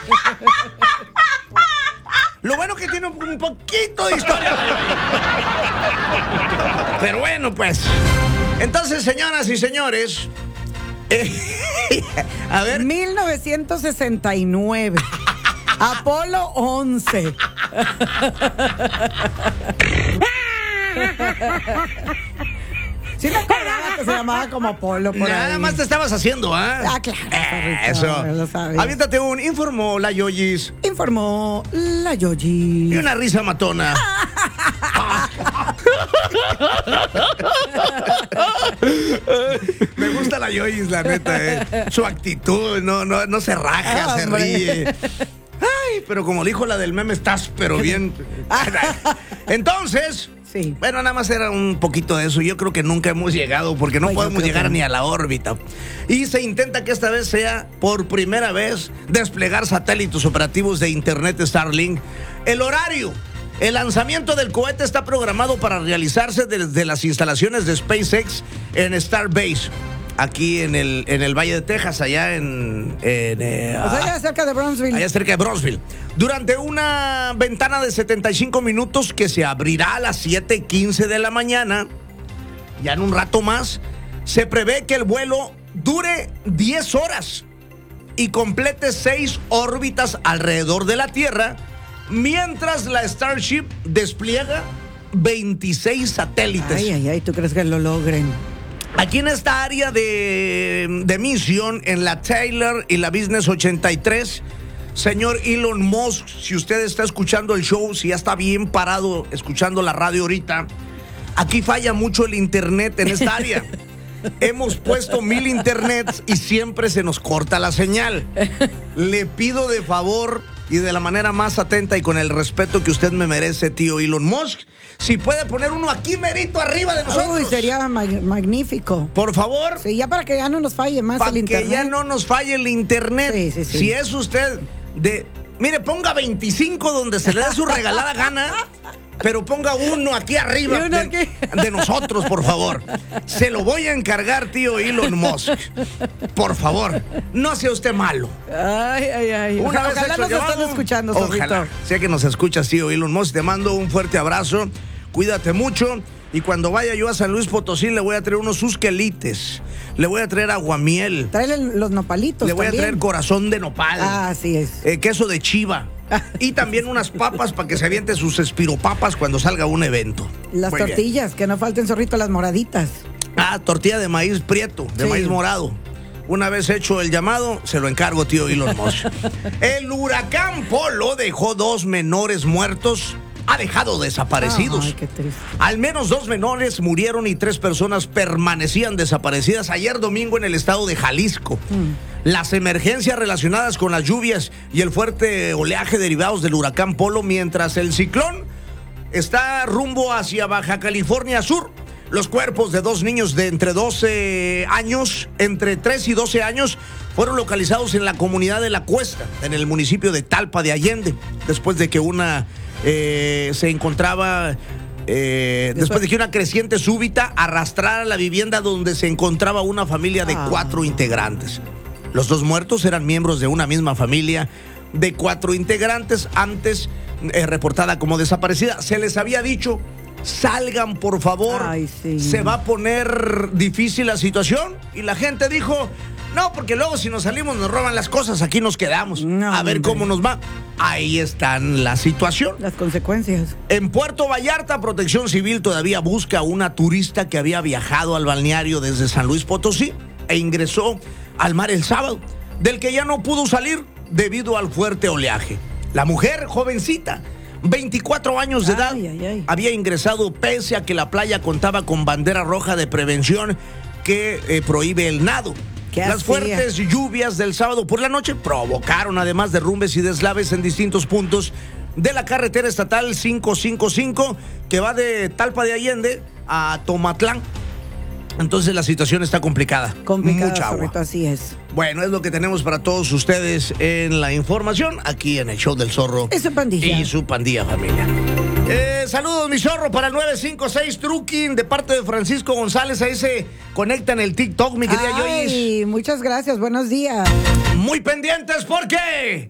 Lo bueno que tiene un poquito de historia. Pero bueno, pues. Entonces, señoras y señores. A ver. 1969. Apolo 11. Sí me acordaba que se llamaba como Apolo por Nada ahí. más te estabas haciendo, ¿ah? Ah, claro. Eso. Lo sabía. Aviéntate informó la Yoyis. Informó la Yoyi. Y una risa matona. Me gusta la Yoyis, la neta, Su actitud, no se raja, se ríe. Ay, pero como dijo la del meme, estás pero bien. Entonces, sí. Bueno, nada más era un poquito de eso. Yo creo que nunca hemos llegado porque no podemos llegar ni a la órbita. Y se intenta que esta vez sea por primera vez desplegar satélites operativos de Internet Starlink. El horario. El lanzamiento del cohete está programado para realizarse desde las instalaciones de SpaceX en Starbase, aquí en el Valle de Texas, allá allá cerca de Brownsville. Allá cerca de Brownsville. Durante una ventana de 75 minutos que se abrirá a las 7:15 de la mañana, ya en un rato más, se prevé que el vuelo dure 10 horas y complete 6 órbitas alrededor de la Tierra, mientras la Starship despliega 26 satélites. Ay, ¿tú crees que lo logren? Aquí en esta área de misión, en la Taylor y la Business 83, señor Elon Musk, si usted está escuchando el show, si ya está bien parado escuchando la radio ahorita, aquí falla mucho el internet en esta área. Hemos puesto 1000 internets y siempre se nos corta la señal. Le pido de favor y de la manera más atenta y con el respeto que usted me merece, tío Elon Musk, si puede poner uno aquí merito arriba de nosotros. Uy, sería magnífico. Por favor. Sí, ya para que ya no nos falle más el internet. Para que ya no nos falle el internet. Sí. Si es usted mire, ponga 25 donde se le dé su regalada gana, pero ponga uno aquí arriba de nosotros, por favor. Se lo voy a encargar, tío Elon Musk. Por favor, no sea usted malo. Ay. Ojalá nos estén escuchando, ojalá. Sé que nos escuchas, tío Elon Musk. Te mando un fuerte abrazo. Cuídate mucho. Y cuando vaya yo a San Luis Potosí, le voy a traer unos susquelites. Le voy a traer aguamiel. Tráele los nopalitos. Le voy a traer corazón de nopal. Así es. Queso de chiva. Y también unas papas para que se aviente sus espiropapas cuando salga un evento. Las tortillas, que no falten, zorrito, las moraditas. Tortilla de maíz prieto, de maíz morado. Una vez hecho el llamado, se lo encargo, tío Elon Musk. El huracán Polo dejó 2 menores muertos. Ha dejado desaparecidos. Ay, qué triste. Al menos 2 menores murieron y 3 personas permanecían desaparecidas ayer domingo en el estado de Jalisco. Las emergencias relacionadas con las lluvias y el fuerte oleaje derivados del huracán Polo, mientras el ciclón está rumbo hacia Baja California Sur. Los cuerpos de 2 niños de entre 3 y 12 años, fueron localizados en la comunidad de La Cuesta, en el municipio de Talpa de Allende, después de que una se encontraba después de que una creciente súbita arrastrara la vivienda donde se encontraba una familia de 4 integrantes. Los 2 muertos eran miembros de una misma familia de 4 integrantes, antes reportada como desaparecida. Se les había dicho: salgan, por favor. Ay, sí. Se va a poner difícil la situación. Y la gente dijo: no, porque luego si nos salimos nos roban las cosas, aquí nos quedamos. A ver cómo nos va. Ahí están la situación. Las consecuencias. En Puerto Vallarta, Protección Civil todavía busca a una turista que había viajado al balneario desde San Luis Potosí e ingresó al mar el sábado, del que ya no pudo salir debido al fuerte oleaje. La mujer, jovencita, 24 años de edad, había ingresado pese a que la playa contaba con bandera roja de prevención que prohíbe el nado. Las fuertes lluvias del sábado por la noche provocaron además derrumbes y deslaves en distintos puntos de la carretera estatal 555 que va de Talpa de Allende a Tomatlán. Entonces la situación está complicada. Mucha agua. Zorrito, así es. Bueno, es lo que tenemos para todos ustedes en la información aquí en el show del Zorro y su pandilla. Y su pandilla, familia. Saludos, mi zorro, para el 956 Trucking de parte de Francisco González. Ahí se conecta en el TikTok, mi querida Yoyis. Muchas gracias, buenos días. Muy pendientes porque